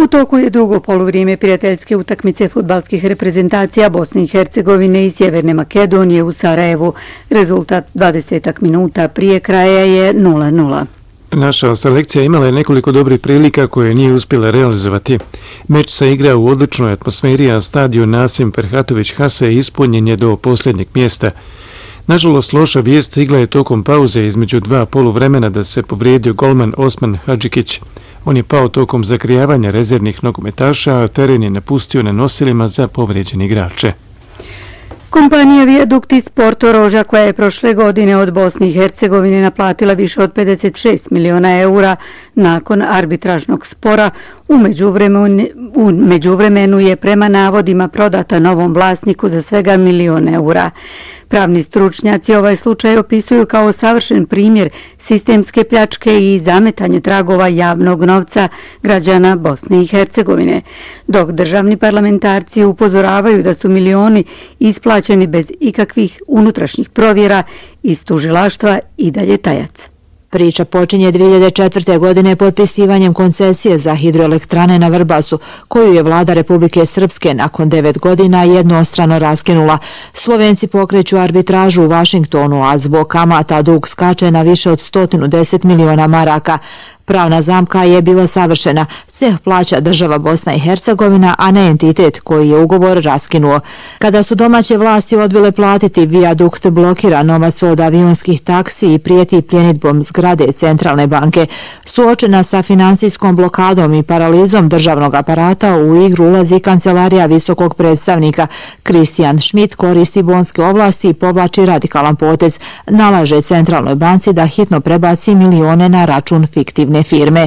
U toku je drugo poluvrijeme prijateljske utakmice fudbalskih reprezentacija Bosne i Hercegovine i Sjeverne Makedonije u Sarajevu. Rezultat 20 minuta prije kraja je 0:0. Naša selekcija imala je nekoliko dobrih prilika koje nije uspjela realizovati. Meč se igra u odličnoj atmosferi, a stadion Nasim Ferhatović Hase ispunjen je do posljednjeg mjesta. Nažalost, loša vijest stigla je tokom pauze između dva poluvremena da se povrijedio golman Osman Hadžikić. On je pao tokom zagrijavanja rezervnih nogometaša, a teren je napustio na nosilima za povrijeđene igrače. Kompanija Viadukt iz Porto Roža, koja je prošle godine od Bosne i Hercegovine naplatila više od 56 miliona eura nakon arbitražnog spora, u međuvremenu je prema navodima prodata novom vlasniku za svega 1 milion eura. Pravni stručnjaci ovaj slučaj opisuju kao savršen primjer sistemske pljačke i zametanje tragova javnog novca građana Bosne i Hercegovine, dok državni parlamentarci upozoravaju da su milioni isplaćeni bez ikakvih unutrašnjih provjera iz tužilaštva i dalje tajac. Priča počinje 2004. godine potpisivanjem koncesije za hidroelektrane na Vrbasu, koju je vlada Republike Srpske nakon 9 godina jednostrano raskinula. Slovenci pokreću arbitražu u Vašingtonu, a zbog kamata dug skače na više od 110 miliona maraka. Pravna zamka je bila savršena. Ceh plaća država Bosna i Hercegovina, a ne entitet koji je ugovor raskinuo. Kada su domaće vlasti odbile platiti, Viadukt blokira novac od avionskih taksi i prijeti pljenidbom zgrade Centralne banke. Suočena sa finansijskom blokadom i paralizom državnog aparata, u igru ulazi kancelarija visokog predstavnika. Kristijan Schmidt koristi bonske ovlasti i povlači radikalan potez. Nalaže Centralnoj banci da hitno prebaci milione na račun fiktivne firme.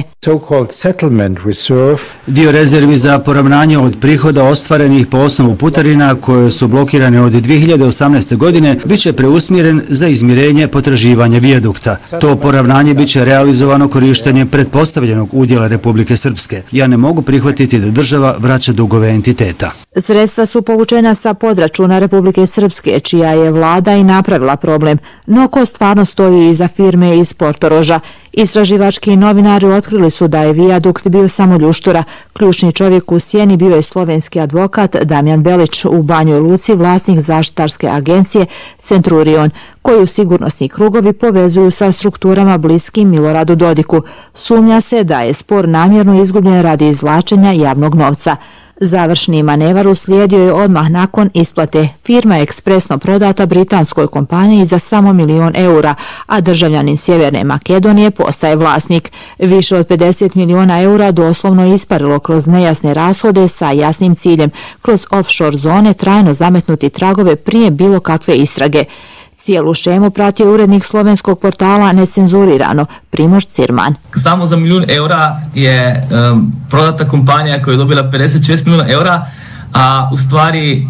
Dio rezervi za poravnanje od prihoda ostvarenih po osnovu putarina koje su blokirane od 2018. godine bit će preusmjeren za izmirenje potraživanja Viadukta. To poravnanje bit će realizovano korištenjem pretpostavljenog udjela Republike Srpske. Ja ne mogu prihvatiti da država vraća dugove entiteta. Sredstva su povučena sa podračuna Republike Srpske, čija je vlada i napravila problem. No ko stvarno stoji iza firme iz Porto Roža? Istraživački novinari otkrili su da je Viadukt bio samo ljuštura. Ključni čovjek u sjeni bio je slovenski advokat Damjan Belić, u Banjoj Luci vlasnik zaštitarske agencije Centurion, koju sigurnosni krugovi povezuju sa strukturama bliskim Miloradu Dodiku. Sumnja se da je spor namjerno izgubljen radi izvlačenja javnog novca. Završni manevar uslijedio je odmah nakon isplate. Firma je ekspresno prodata britanskoj kompaniji za samo 1 milion eura, a državljanin Sjeverne Makedonije postaje vlasnik. Više od 50 miliona eura doslovno je isparilo kroz nejasne rashode sa jasnim ciljem, kroz offshore zone trajno zametnuti tragove prije bilo kakve istrage. Cijelu šemu pratio urednik slovenskog portala Necenzurirano, Primož Cirman. Samo za 1 milion eura je prodata kompanija koja je dobila 56 miliona eura, a u stvari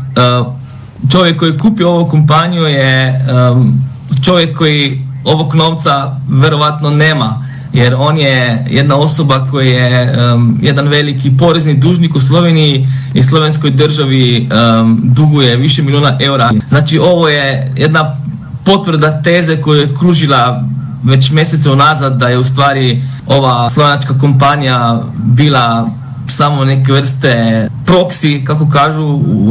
čovjek koji je kupio ovu kompaniju je čovjek koji ovog novca verovatno nema, jer on je jedna osoba koja je jedan veliki porezni dužnik u Sloveniji i slovenskoj državi duguje više miliona eura. Znači ovo je jedna potvrda teze koju je kružila već mjesece unazad da je u stvari ova slovenačka kompanija bila samo neke vrste proxy, kako kažu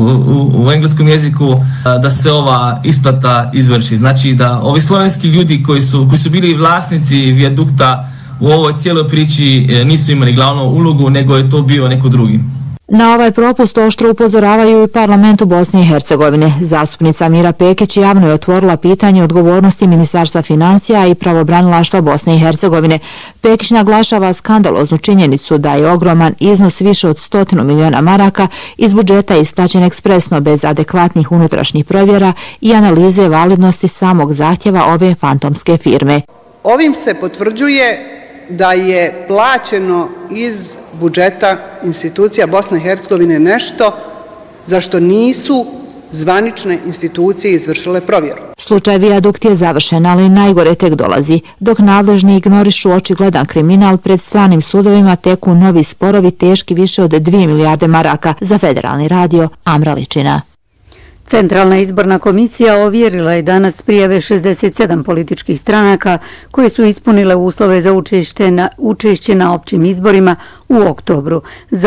u engleskom jeziku, da se ova isplata izvrši. Znači da ovi slovenski ljudi koji su bili vlasnici Viadukta u ovoj cijeloj priči nisu imali glavnu ulogu, nego je to bio neko drugi. Na ovaj propust oštro upozoravaju i parlamentu Bosne i Hercegovine. Zastupnica Mira Pekić javno je otvorila pitanje odgovornosti Ministarstva financija i pravobranilaštva Bosne i Hercegovine. Pekić naglašava skandaloznu činjenicu da je ogroman iznos više od 100 miliona maraka iz budžeta isplaćen ekspresno bez adekvatnih unutrašnjih provjera i analize validnosti samog zahtjeva ove fantomske firme. Ovim se potvrđuje da je plaćeno iz budžeta institucija Bosne i Hercegovine nešto za što nisu zvanične institucije izvršile provjeru. Slučaj Viadukt je završen, ali najgore tek dolazi. Dok nadležni ignorišu očigledan kriminal, pred stranim sudovima teku novi sporovi teški više od 2 milijarde maraka. Za Federalni radio, Amra Ličina. Centralna izborna komisija ovjerila je danas prijave 67 političkih stranaka koje su ispunile uslove za učešće na općim izborima u oktobru.